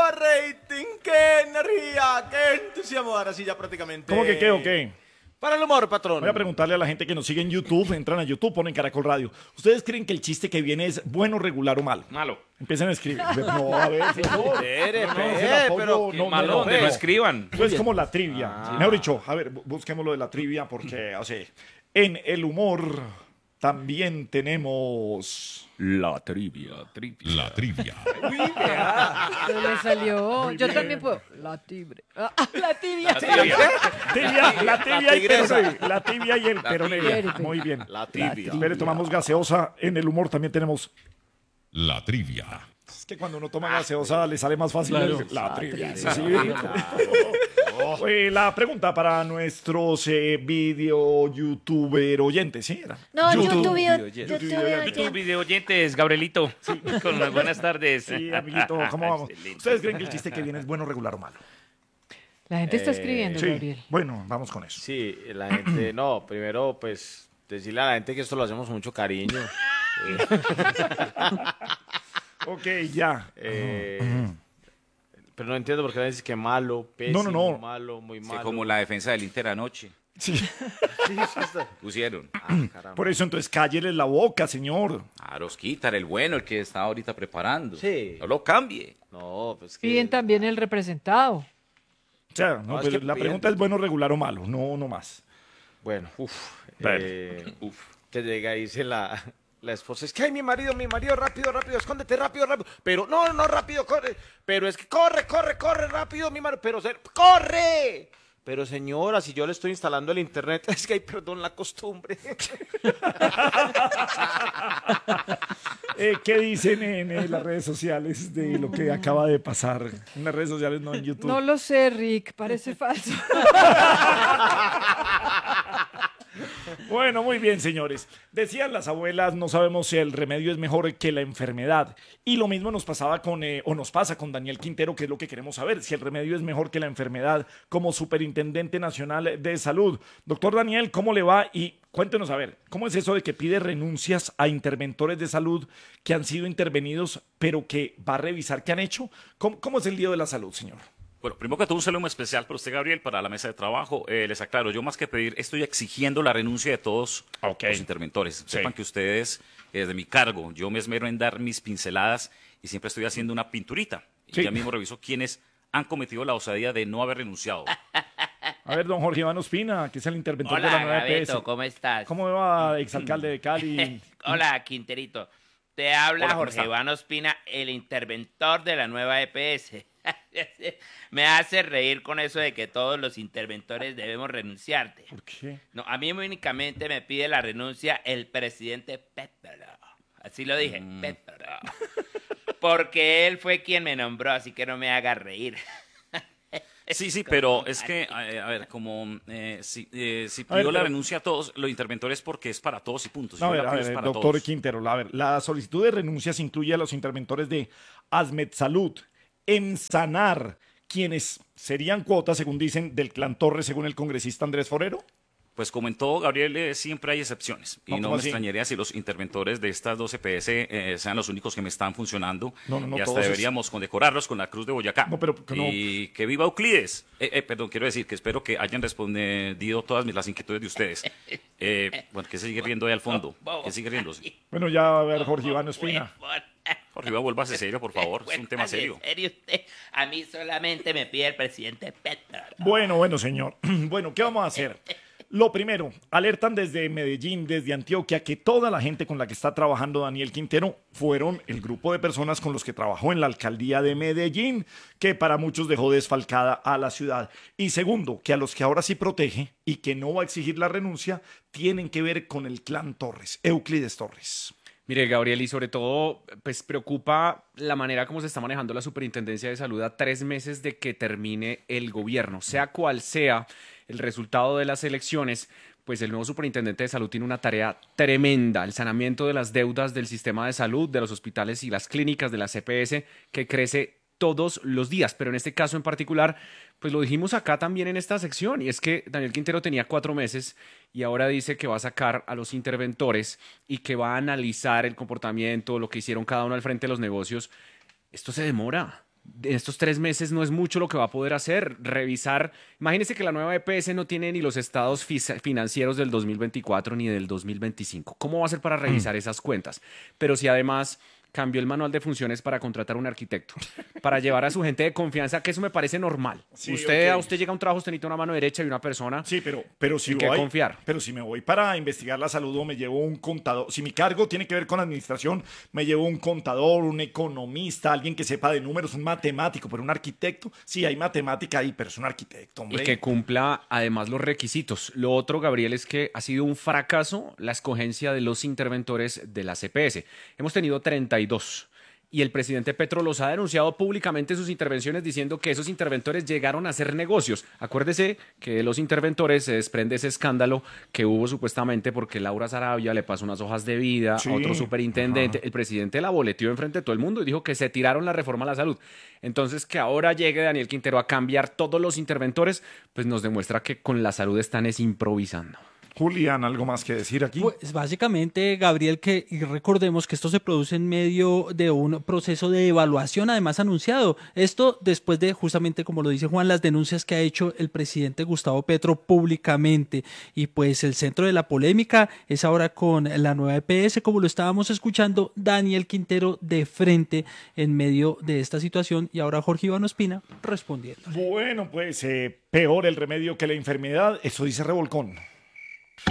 rating, qué energía, qué entusiasmo. Ahora sí ya prácticamente. ¿Cómo que qué o qué? Para el humor, patrón. Voy a preguntarle a la gente que nos sigue en YouTube, entran a YouTube, ponen Caracol Radio. ¿Ustedes creen que el chiste que viene es bueno, regular o malo? Malo. Empiecen a escribir. No, a ver, señor. Pero no, Malo, no, donde no. lo escriban. Eso es como la trivia. Mejor dicho, a ver, busquemos lo de la trivia porque, o sea, en el humor también tenemos... La trivia. La trivia. Pero le salió. Yo también puedo. La tibia. La tibia. La tibia y el peroné. Muy bien. La tibia. Pero tomamos gaseosa. En el humor también tenemos... La trivia. Es que cuando uno toma gaseosa le sale más fácil la trivia. Sí. La pregunta para nuestros video youtuber oyentes, ¿sí? No, YouTube YouTube video oyentes, Gabrielito. Con las buenas tardes. Sí, amiguito, ¿cómo vamos? Excelente. ¿Ustedes creen que el chiste que viene es bueno, regular o malo? La gente está escribiendo, Sí. Gabriel. Bueno, vamos con eso. Sí, la gente, no, primero pues decirle a la gente que esto lo hacemos con mucho cariño. Ok, ya. Pero no entiendo por qué dices que malo, pésimo, No. malo, muy Sí, malo. como la defensa del Inter anoche. Sí. Sí, está. Pusieron. Caramba. Por eso entonces cállele la boca, señor. A Rosquita, el bueno, el que está ahorita preparando. Sí. No lo cambie. No, pues que... Piden también el representado. O sea, no, No, es pues, que la piden- pregunta es bueno, regular o malo. No, no más. Bueno, Bueno. que llega y dice la esposa, es que ay, mi marido, rápido, escóndete, rápido. Pero, no, rápido, corre. Pero es que corre, rápido, mi marido. Pero, ¡corre! Pero, señora, si yo le estoy instalando el internet, es que, ay, perdón, la costumbre. ¿Qué dicen en las redes sociales de lo que acaba de pasar? En las redes sociales, no en YouTube. No lo sé, Rick. Parece falso. Bueno, muy bien, señores. Decían las abuelas, no sabemos si el remedio es mejor que la enfermedad. Y lo mismo nos pasaba nos pasa con Daniel Quintero, que es lo que queremos saber, si el remedio es mejor que la enfermedad como Superintendente Nacional de Salud. Doctor Daniel, ¿cómo le va? Y cuéntenos, a ver, ¿cómo es eso de que pide renuncias a interventores de salud que han sido intervenidos, pero que va a revisar qué han hecho? ¿Cómo es el lío de la salud, señor? Bueno, primero que todo un saludo especial para usted, Gabriel, para la mesa de trabajo. Les aclaro, yo más que pedir, estoy exigiendo la renuncia de todos los interventores. Sepan que ustedes, desde mi cargo, yo me esmero en dar mis pinceladas y siempre estoy haciendo una pinturita. Sí. Y ya mismo reviso quiénes han cometido la osadía de no haber renunciado. A ver, don Jorge Iván Ospina, que es el interventor de la Hola, nueva EPS. Gabeto, ¿cómo estás? ¿Cómo va, exalcalde de Cali? Hola, Quinterito. Te habla Hola, ¿cómo Jorge está? Iván Ospina, el interventor de la nueva EPS. Me hace reír con eso de que todos los interventores debemos renunciarte. ¿Por qué? No, a mí únicamente me pide la renuncia el presidente Petro. Así lo dije, Petro. Porque él fue quien me nombró, así que no me haga reír. Sí, pero es que, a ver, como si A ver, pidió la pero- renuncia a todos los interventores porque es para todos y puntos. No, Yo a la ver, pido es para doctor todos. Quintero, a ver, la solicitud de renuncias incluye a los interventores de Asmed Salud, Ensanar, quienes serían cuotas, según dicen, del clan Torres, según el congresista Andrés Forero. Pues como en todo, Gabriel, siempre hay excepciones. Y No, no ¿cómo me así? extrañaría si los interventores de estas dos EPS sean los únicos que me están funcionando. No, y hasta todos deberíamos condecorarlos con la Cruz de Boyacá. No, pero que no. Y que viva Euclides. Perdón, quiero decir que espero que hayan respondido todas las inquietudes de ustedes. Bueno, que se sigue riendo ahí al fondo. Que sigue riéndose. Bueno, ya a ver, Jorge Iván Ospina. Jorge, vuélvase serio, por favor. Es un tema Vuélvase serio. serio usted. A mí solamente me pide el presidente Petro. Bueno, señor. Bueno, ¿qué vamos a hacer? Lo primero, alertan desde Medellín, desde Antioquia, que toda la gente con la que está trabajando Daniel Quintero fueron el grupo de personas con los que trabajó en la alcaldía de Medellín, que para muchos dejó desfalcada a la ciudad. Y segundo, que a los que ahora sí protege y que no va a exigir la renuncia, tienen que ver con el clan Torres, Euclides Torres. Mire, Gabriel, y sobre todo, pues preocupa la manera como se está manejando la Superintendencia de Salud a 3 meses de que termine el gobierno. Sea cual sea el resultado de las elecciones, pues el nuevo Superintendente de Salud tiene una tarea tremenda, el saneamiento de las deudas del sistema de salud, de los hospitales y las clínicas de la CPS, que crece todos los días, pero en este caso en particular, pues lo dijimos acá también en esta sección, y es que Daniel Quintero tenía 4 meses y ahora dice que va a sacar a los interventores y que va a analizar el comportamiento, lo que hicieron cada uno al frente de los negocios. Esto se demora. en estos 3 meses no es mucho lo que va a poder hacer. Revisar, imagínense que la nueva EPS no tiene ni los estados financieros del 2024 ni del 2025. ¿Cómo va a ser para revisar esas cuentas? Pero si además cambió el manual de funciones para contratar un arquitecto, para llevar a su gente de confianza, que eso me parece normal. Sí, A ok. usted llega a un trabajo, usted necesita una mano derecha y una persona. Sí, pero si ¿En qué voy, confiar? pero si me voy para investigar la salud o me llevo un contador, si mi cargo tiene que ver con administración, me llevo un contador, un economista, alguien que sepa de números, un matemático, pero un arquitecto, sí, hay matemática ahí, pero es un arquitecto, hombre. Y que cumpla además los requisitos. Lo otro, Gabriel, es que ha sido un fracaso la escogencia de los interventores de la CPS. Hemos tenido 32 y el presidente Petro los ha denunciado públicamente sus intervenciones diciendo que esos interventores llegaron a hacer negocios. Acuérdese que de los interventores se desprende ese escándalo que hubo supuestamente porque Laura Sarabia le pasó unas hojas de vida Sí, a otro superintendente. El presidente la boleteó enfrente de todo el mundo y dijo que se tiraron la reforma a la salud. Entonces, que ahora llegue Daniel Quintero a cambiar todos los interventores, pues nos demuestra que con la salud están improvisando. Julián, ¿algo más que decir aquí? Pues básicamente, Gabriel, y recordemos que esto se produce en medio de un proceso de evaluación, además anunciado. Esto después de, justamente como lo dice Juan, las denuncias que ha hecho el presidente Gustavo Petro públicamente. Y pues el centro de la polémica es ahora con la nueva EPS, como lo estábamos escuchando, Daniel Quintero de frente en medio de esta situación. Y ahora Jorge Iván Ospina respondiendo. Bueno, pues peor el remedio que la enfermedad, eso dice Revolcón.